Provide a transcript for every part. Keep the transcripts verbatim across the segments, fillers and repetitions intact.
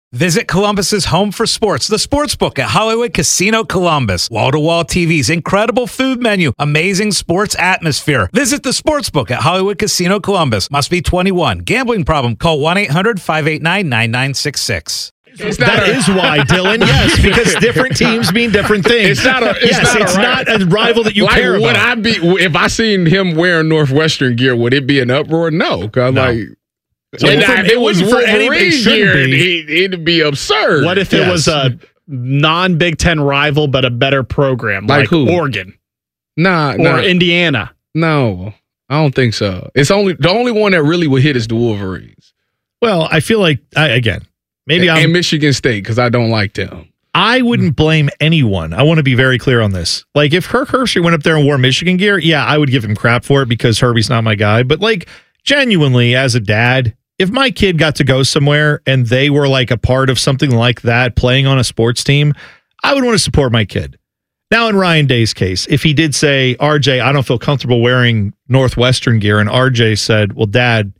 Visit Columbus's home for sports, the Sportsbook at Hollywood Casino Columbus. Wall-to-wall T Vs, incredible food menu, amazing sports atmosphere. Visit the Sportsbook at Hollywood Casino Columbus. Must be twenty-one. Gambling problem? Call one eight hundred five eight nine nine nine six six. That a, is why, Dylan. Yes, because different teams mean different things. It's not a. It's yes, not it's a, not a rival that you like, care would about. I be if I seen him wearing Northwestern gear? Would it be an uproar? No, because No. like. So and for, if it was for any, it Wolverine shouldn't gear, be. it, it'd be absurd. What if it Yes. was a non-Big Ten rival but a better program, Like like, who? Oregon Nah, or nah, Indiana? no, I don't think so. It's only the only one that really would hit is the Wolverines. Well, I feel like, I, again, maybe and, I'm. and Michigan State because I don't like them. I wouldn't blame anyone. I want to be very clear on this. Like, if Kirk Herbstreit went up there and wore Michigan gear, yeah, I would give him crap for it because Herbie's not my guy. But, like, genuinely, as a dad, if my kid got to go somewhere and they were, like, a part of something like that, playing on a sports team, I would want to support my kid. Now, in Ryan Day's case, if he did say, R J, I don't feel comfortable wearing Northwestern gear, and R J said, well, Dad,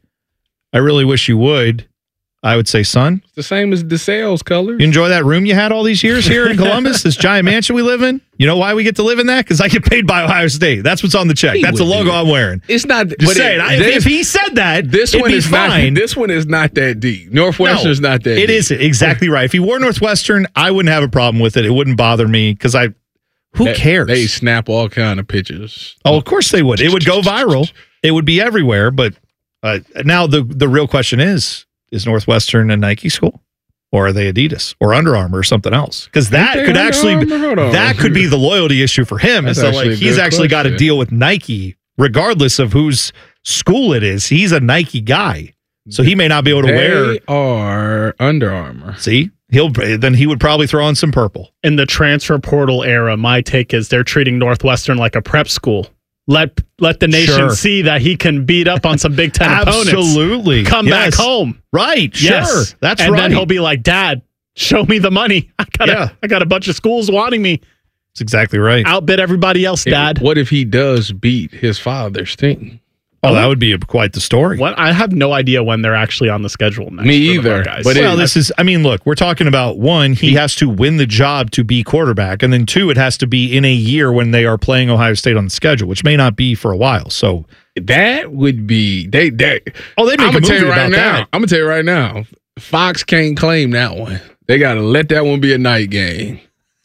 I really wish you would, I would say, son, It's the same as DeSales colors. you enjoy that room you had all these years here in Columbus, this giant mansion we live in? You know why we get to live in that? Because I get paid by Ohio State. That's what's on the check. He That's the would do logo that. I'm wearing. It's not. Just but saying, it, I- if, this, if he said that, this it'd one be is fine. not. This one is not that deep. Northwestern's No, not that. It deep. is exactly right. If he wore Northwestern, I wouldn't have a problem with it. It wouldn't bother me because I. Who They- cares? They snap all kind of pictures. Oh, of course they would. It would go viral. It would be everywhere. But uh, now the the real question is: is Northwestern a Nike school, or are they Adidas or Under Armour or something else? Because that Ain't they could Under actually Armour? Hold on. that could be the loyalty issue for him. That's Is that actually like a he's good actually got to question. deal with Nike, regardless of whose school it is. He's a Nike guy, so he may not be able to They wear. are Under Armour. See, he'll then he would probably throw on some purple. In the transfer portal era, my take is they're treating Northwestern like a prep school. Let let the nation Sure. see that he can beat up on some Big Ten opponents. Absolutely, Come Yes. back home. Right? Sure, Yes. that's and right. then he'll be like, Dad, show me the money. I got Yeah. a, I got a bunch of schools wanting me. That's exactly right. Outbid everybody else, Dad. What if he does beat his father's team? Oh, that would be a, quite the story. What? I have no idea when they're actually on the schedule next. Me for the either, Buckeyes. but it- Well, this is, I mean, look, we're talking about one, he has to win the job to be quarterback. And then two, it has to be in a year when they are playing Ohio State on the schedule, which may not be for a while. So, That would be they. They. oh, they make I'm a gonna tell movie you right about now. that. I'm gonna tell you right now. Fox can't claim that one. They got to let that one be a night game.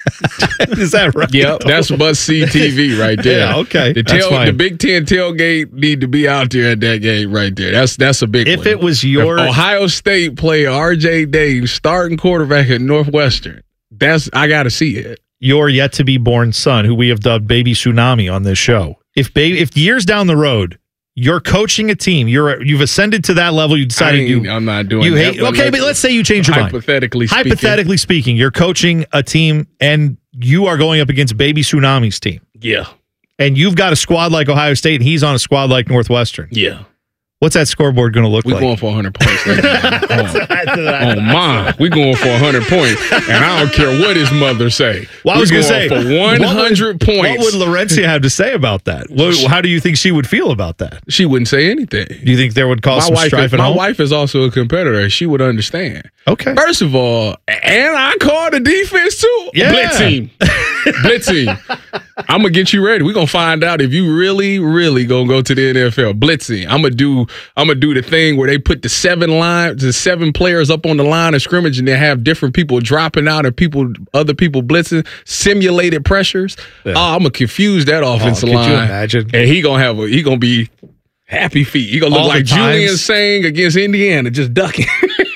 Is that right? Yep, that's must see T V right there. Yeah, okay, The, that's tail, fine. the Big Ten tailgate need to be out there at that game right there. That's that's a big If one. it was your, If Ohio State player R J Davis starting quarterback at Northwestern, that's I got to see it. your yet to be born son, who we have dubbed Baby Tsunami on this show, if baby, if years down the road, you're coaching a team, you're you've ascended to that level, you I decided ain't- you I'm not doing you that. hate. Okay, but let's say you change your mind. hypothetically speaking. Hypothetically speaking, you're coaching a team and you are going up against Baby Tsunami's team. Yeah, And you've got a squad like Ohio State and he's on a squad like Northwestern. yeah. What's that scoreboard going to look We like? going for one hundred points. oh, oh my, we going for one hundred points, and I don't care what his mother say. Well, I we was going to say, for one hundred what would, points. What would Laurencia have to say about that? What, how do you think she would feel about that? She wouldn't say anything. Do you think there would cause My some wife, strife is, at my home? wife is also a competitor. She would understand. Okay. First of all, and I call the defense too. Yeah. Blitzing. Blitzing. I'm gonna get you ready. We're gonna find out if you really, really gonna go to the N F L. Blitzing. I'm gonna do I'm gonna do the thing where they put the seven line the seven players up on the line of scrimmage and they have different people dropping out and people other people blitzing, simulated pressures. Yeah. Oh, I'm gonna confuse that offensive could you line. imagine? And he gonna have a he gonna be happy feet. He gonna look All the like Julian times. Sang against Indiana, just ducking.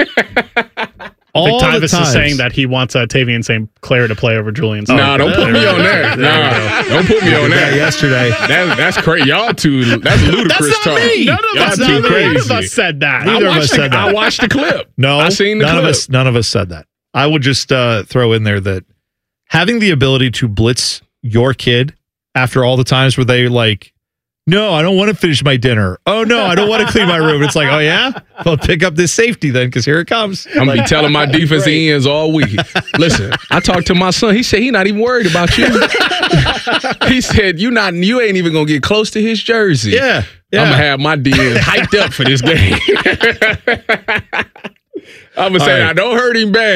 I think All the Tyvus is times. saying that he wants uh, Tavian Saint Clair to play over Julian. No, nah, don't put me on that. Nah, don't put me on that that. yesterday. That, that's crazy. Y'all too. That's ludicrous That's not talk. me. None of Y'all us, too none of crazy. us said that. Neither I of watched us the, said that. I watched the clip. No, I seen the none clip. of us. None of us said that. I would just uh, throw in there that having the ability to blitz your kid after all the times where they like, no, I don't want to finish my dinner. Oh no, I don't want to clean my room. It's like, oh yeah, well pick up this safety then because here it comes. I'm gonna be telling my defensive Great. ends all week. Listen, I talked to my son. He said he not even worried about you. He said you not you ain't even gonna get close to his jersey. Yeah, yeah. I'm gonna have my D Ns hyped up for this game. I'm gonna say right. I don't hurt him bad.